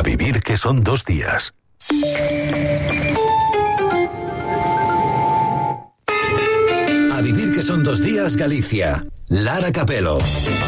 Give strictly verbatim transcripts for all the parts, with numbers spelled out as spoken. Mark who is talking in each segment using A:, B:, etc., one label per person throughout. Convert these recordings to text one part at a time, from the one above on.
A: vivir que son dos días. A vivir que son dos días, Galicia. Lara Capelo.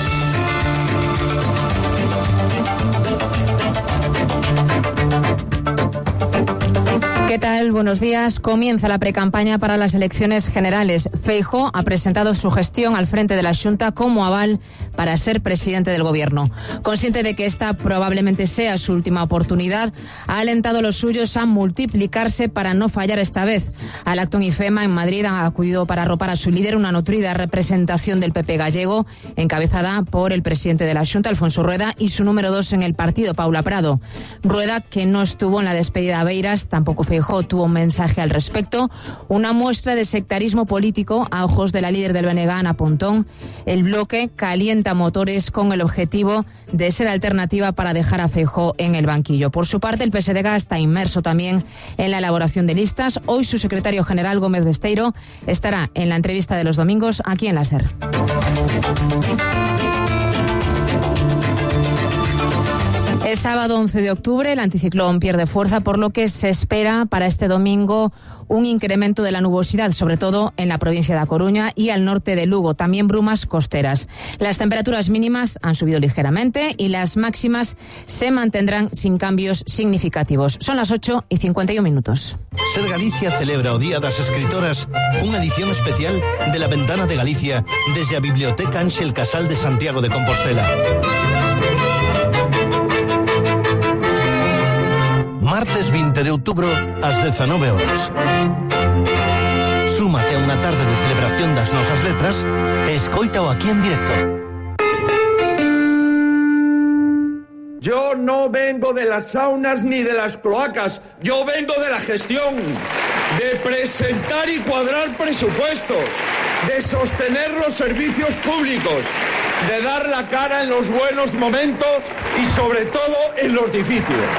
B: ¿Qué tal? Buenos días. Comienza la precampaña para las elecciones generales. Feijóo ha presentado su gestión al frente de la Xunta como aval para ser presidente del gobierno. Consciente de que esta probablemente sea su última oportunidad, ha alentado a los suyos a multiplicarse para no fallar esta vez. Al acto en IFEMA, en Madrid, ha acudido para arropar a su líder una nutrida representación del P P gallego, encabezada por el presidente de la Xunta, Alfonso Rueda, y su número dos en el partido, Paula Prado. Rueda, que no estuvo en la despedida a Beiras, tampoco Feijóo tuvo un mensaje al respecto, una muestra de sectarismo político a ojos de la líder del B N G, Ana Pontón. El bloque calienta motores con el objetivo de ser alternativa para dejar a Feijóo en el banquillo. Por su parte, el P S D G está inmerso también en la elaboración de listas. Hoy su secretario general, Gómez Besteiro, estará en la entrevista de los domingos aquí en la SER. El sábado once de octubre el anticiclón pierde fuerza, por lo que se espera para este domingo un incremento de la nubosidad, sobre todo en la provincia de A Coruña y al norte de Lugo, también brumas costeras. Las temperaturas mínimas han subido ligeramente y las máximas se mantendrán sin cambios significativos. Son las ocho y cincuenta y un minutos.
C: Ser Galicia celebra o Día das Escritoras unha edición especial de La Ventana de Galicia desde a Biblioteca Ángel Casal de Santiago de Compostela. Martes veinte de outubro ás dezanove horas. Súmate a unha tarde de celebración das nosas letras e escoítao aquí en directo.
D: Yo no vengo de las saunas ni de las cloacas, yo vengo de la gestión, de presentar y cuadrar presupuestos, de sostener los servicios públicos, de dar la cara en los buenos momentos y sobre todo en los difíciles.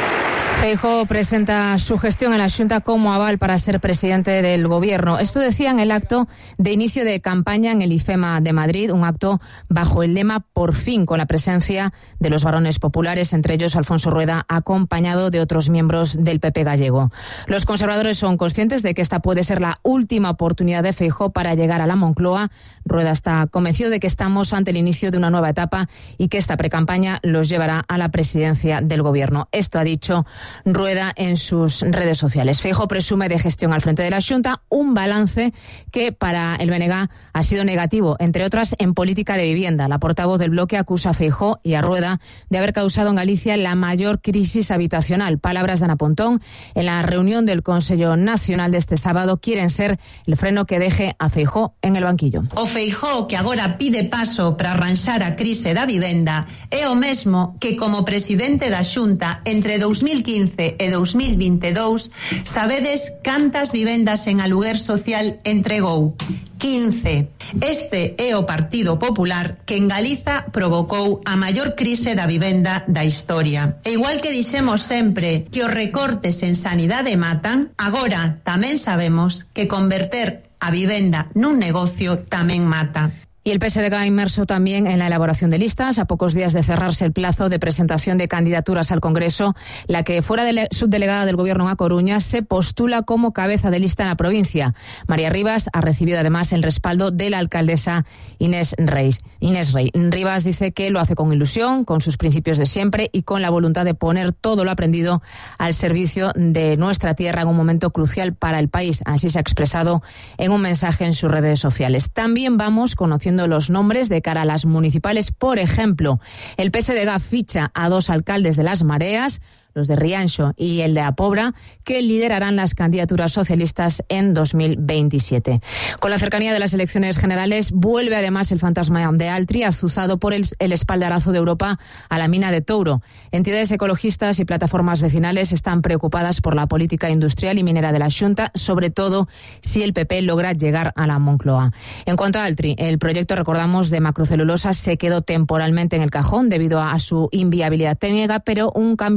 B: Feijóo presenta su gestión en la Xunta como aval para ser presidente del gobierno. Esto decía en el acto de inicio de campaña en el IFEMA de Madrid, un acto bajo el lema "Por fin", con la presencia de los varones populares, entre ellos Alfonso Rueda, acompañado de otros miembros del P P gallego. Los conservadores son conscientes de que esta puede ser la última oportunidad de Feijóo para llegar a la Moncloa. Rueda está convencido de que estamos ante el inicio de una nueva etapa y que esta precampaña los llevará a la presidencia del gobierno. Esto ha dicho Rueda en sus redes sociales. Feijóo presume de gestión al frente de la Xunta, un balance que para el B N G ha sido negativo, entre otras en política de vivienda. La portavoz del bloque acusa a Feijóo y a Rueda de haber causado en Galicia la mayor crisis habitacional. Palabras de Ana Pontón en la reunión del Consello Nacional de este sábado: quieren ser el freno que deje a Feijóo en el banquillo.
E: O Feijóo que agora pide paso para arranxar a crise da vivenda é o mesmo que como presidente da Xunta entre dos mil quince e dos mil vinte e dous, sabedes cantas vivendas en aluguer social entregou? quince. Este é o Partido Popular que en Galiza provocou a maior crise da vivenda da historia. E igual que dixemos sempre que os recortes en sanidade matan, agora tamén sabemos que converter a vivenda nun negocio tamén mata.
B: Y el P S D G inmerso también en la elaboración de listas. A pocos días de cerrarse el plazo de presentación de candidaturas al Congreso, la que fuera dele- subdelegada del Gobierno en A Coruña se postula como cabeza de lista en la provincia. María Rivas ha recibido además el respaldo de la alcaldesa Inés Rey. Inés Rey. Rivas dice que lo hace con ilusión, con sus principios de siempre y con la voluntad de poner todo lo aprendido al servicio de nuestra tierra en un momento crucial para el país. Así se ha expresado en un mensaje en sus redes sociales. También vamos conociendo los nombres de cara a las municipales. Por ejemplo, el P S D G ficha a dos alcaldes de Las Mareas, los de Rianxo y el de A Pobra, que liderarán las candidaturas socialistas en dos mil veintisiete. Con la cercanía de las elecciones generales, vuelve además el fantasma de Altri, azuzado por el, el espaldarazo de Europa a la mina de Touro. Entidades ecologistas y plataformas vecinales están preocupadas por la política industrial y minera de la Xunta, sobre todo si el P P logra llegar a la Moncloa. En cuanto a Altri, el proyecto, recordamos, de macrocelulosa se quedó temporalmente en el cajón debido a su inviabilidad técnica, pero un cambio de gobierno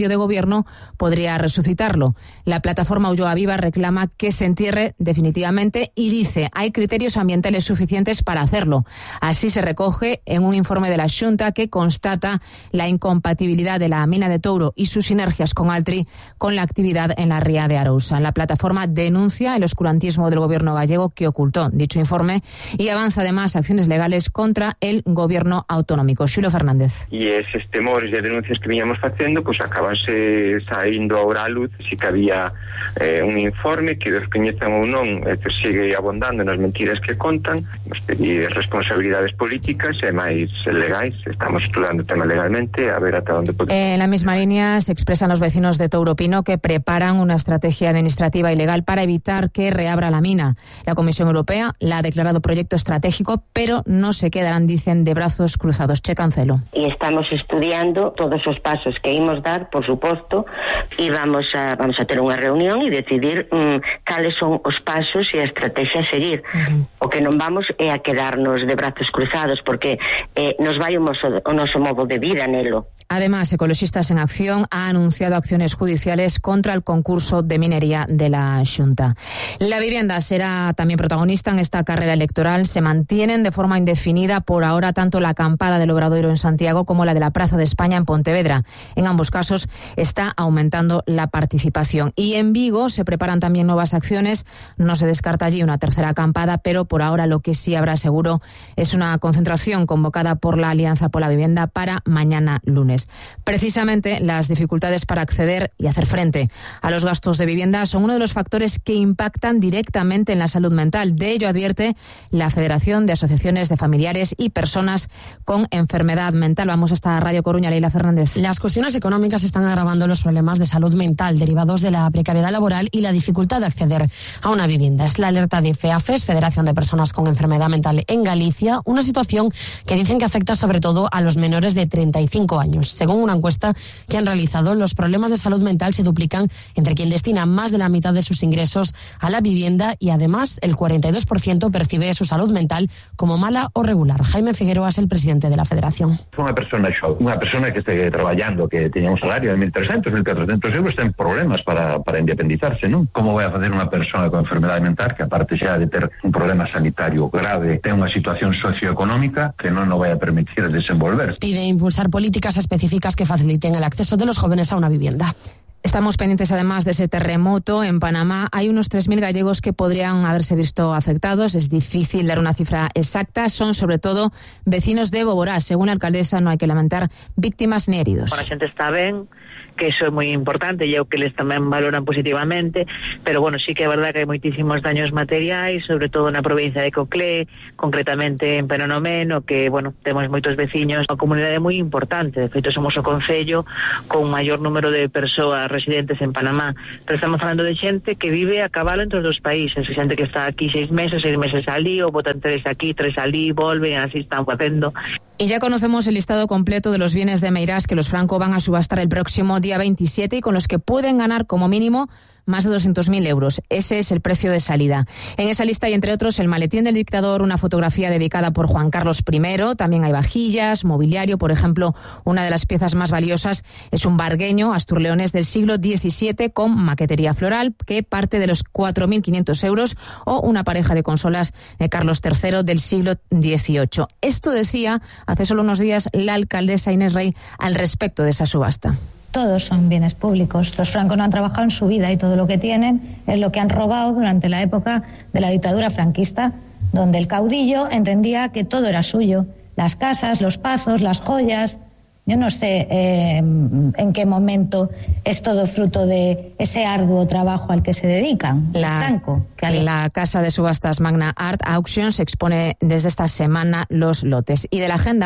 B: gobierno podría resucitarlo. La plataforma Ulloa Viva reclama que se entierre definitivamente y dice hay criterios ambientales suficientes para hacerlo. Así se recoge en un informe de la Xunta que constata la incompatibilidad de la mina de Touro y sus sinergias con Altri con la actividad en la ría de Arousa. La plataforma denuncia el oscurantismo del gobierno gallego que ocultó dicho informe y avanza además acciones legales contra el gobierno autonómico. Xulo Fernández.
F: E eses temores e denuncias que viñamos facendo, pois acabanse saindo ahora a luz, si que había eh, un informe que descoñezan ou non, e que sigue abondando nas mentiras que contan, nos pedir responsabilidades políticas e máis legais. Estamos estudando o tema legalmente a ver ata onde podemos.
B: En la misma línea se expresan los vecinos de Touro Pino que preparan una estrategia administrativa y legal para evitar que reabra la mina. La Comisión Europea la ha declarado proyecto estratégico, pero no se quedarán, dicen, de brazos cruzados. Che Cancelo.
G: E estamos estudiando todos os pasos que imos dar, por suposto, e vamos a vamos a ter unha reunión e decidir um, cales son os pasos e a estrategia a seguir. Uh-huh. O que non vamos é a quedarnos de brazos cruzados, porque eh, nos vai o noso, o noso modo de vida nelo.
B: Además, Ecologistas en Acción ha anunciado acciones judiciales contra el concurso de minería de la Xunta. La vivienda será también protagonista en esta carrera electoral. Se mantienen de forma indefinida por ahora tanto la acampada del Obradoiro en Santiago como la de la Praza de España en Pontevedra. En ambos casos está aumentando la participación. Y en Vigo se preparan también nuevas acciones. No se descarta allí una tercera acampada, pero por ahora lo que sí habrá seguro es una concentración convocada por la Alianza por la Vivienda para mañana lunes. Precisamente las dificultades para acceder y hacer frente a los gastos de vivienda son uno de los factores que impactan directamente en la salud mental. De ello advierte la Federación de Asociaciones de Familiares y Personas con Enfermedad Mental. Vamos hasta Radio Coruña, Leila Fernández.
H: Las cuestiones económicas están agravando los problemas de salud mental derivados de la precariedad laboral y la dificultad de acceder a una vivienda. Es la alerta de FEAFES, Federación de Personas con Enfermedad Mental en Galicia, una situación que dicen que afecta sobre todo a los menores de treinta y cinco años. Según una encuesta que han realizado, los problemas de salud mental se duplican entre quien destina más de la mitad de sus ingresos a la vivienda y además el cuarenta y dos por ciento percibe su salud mental como mala o regular. Jaime Figueroa es el presidente de la Federación.
I: Unha persona xove, unha persona que este traballando, que teña un salario de mil trescentos, mil catrocentos euros, ten problemas para, para independizarse, non? Como vai a facer unha persona con enfermedade mental que, aparte xa de ter un problema sanitario grave, ten unha situación socioeconómica que non nos vai a permitir desenvolver?
H: Pide impulsar políticas específicas que faciliten el acceso de los jóvenes a una vivienda.
B: Estamos pendientes además de ese terremoto en Panamá. Hay unos tres mil gallegos que podrían haberse visto afectados. Es difícil dar una cifra exacta. Son sobre todo vecinos de Boborá. Según la alcaldesa, no hay que lamentar víctimas ni heridos.
J: La gente está bien, que eso é moi importante e é o que les tamén valoran positivamente, pero bueno, sí que é verdad que hai moitísimos daños materiais, sobre todo na provincia de Coclé, concretamente en Penonomeno, que, bueno, temos moitos veciños, unha comunidade moi importante. De feito, somos o concello con maior número de persoas residentes en Panamá, pero estamos falando de xente que vive a cabalo entre os dos países, xente que está aquí seis meses, seis meses alí, ou botan tres aquí, tres alí, volven, así están facendo.
B: Y ya conocemos el listado completo de los bienes de Meirás que los Franco van a subastar el próximo día veintisiete y con los que pueden ganar como mínimo más de doscientos mil euros. Ese es el precio de salida. En esa lista hay, entre otros, el maletín del dictador, una fotografía dedicada por Juan Carlos primero. También hay vajillas, mobiliario. Por ejemplo, una de las piezas más valiosas es un bargueño asturleonés del siglo diecisiete con maquetería floral que parte de los cuatro mil quinientos euros, o una pareja de consolas de Carlos tercero del siglo dieciocho. Esto decía hace solo unos días la alcaldesa Inés Rey al respecto de esa subasta.
K: Todos son bienes públicos. Los Franco no han trabajado en su vida y todo lo que tienen es lo que han robado durante la época de la dictadura franquista, donde el caudillo entendía que todo era suyo. Las casas, los pazos, las joyas. Yo no sé eh, en qué momento es todo fruto de ese arduo trabajo al que se dedican.
B: La,
K: Franco, que al...
B: la casa de subastas Magna Art Auctions expone desde esta semana los lotes. Y de la agenda...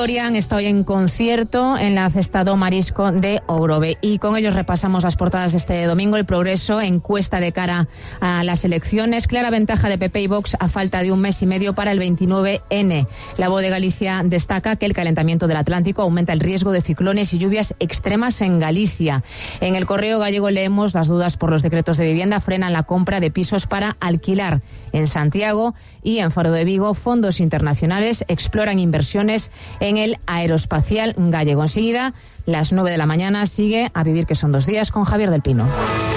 B: Lorian está hoy en concierto en la Festa do Marisco de Ogrove. Y con ellos repasamos las portadas de este domingo. El Progreso, encuesta de cara a las elecciones. Clara ventaja de P P y Vox a falta de un mes y medio para el veintinueve ene. La Voz de Galicia destaca que el calentamiento del Atlántico aumenta el riesgo de ciclones y lluvias extremas en Galicia. En el Correo Gallego leemos: las dudas por los decretos de vivienda frenan la compra de pisos para alquilar. En Santiago y en Faro de Vigo, fondos internacionales exploran inversiones en el aeroespacial gallego. Enseguida, las nueve de la mañana, sigue A Vivir que son dos días con Javier del Pino.